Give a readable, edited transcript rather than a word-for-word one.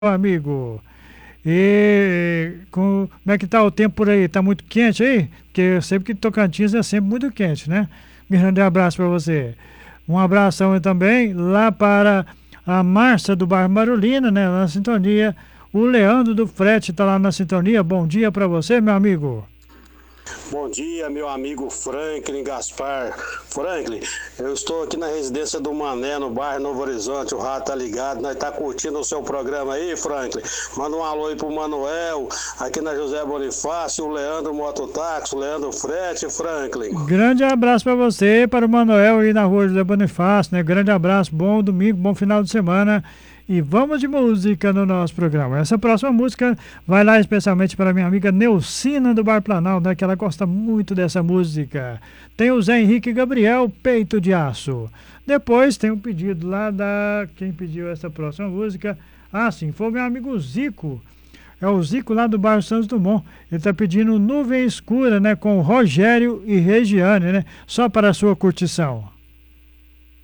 meu amigo. Como é que tá o tempo por aí? Tá muito quente aí? Porque eu sei que Tocantins é sempre muito quente, né? Grande abraço para você. Um abração também lá para a Márcia do bairro Marulina, né? Na sintonia. O Leandro do Frete tá lá na sintonia. Bom dia para você, meu amigo. Bom dia, meu amigo Franklin Gaspar. Franklin, eu estou aqui na residência do Mané, no bairro Novo Horizonte. O rádio tá ligado, nós tá curtindo o seu programa aí, Franklin. Manda um alô aí pro Manuel, aqui na José Bonifácio, o Leandro Mototáxi, o Leandro Frete, Franklin. Grande abraço para você, para o Manuel aí na rua José Bonifácio, né? Grande abraço, bom domingo, bom final de semana. E vamos de música no nosso programa. Essa próxima música vai lá especialmente para minha amiga Neucina do Bar Planalto, né? Que ela gosta muito dessa música. Tem o Zé Henrique Gabriel, Peito de Aço. Depois tem um pedido lá da... Quem pediu essa próxima música? Ah, sim, foi o meu amigo Zico. É o Zico lá do bairro Santos Dumont. Ele está pedindo Nuvem Escura, né? Com Rogério e Regiane, né? Só para a sua curtição.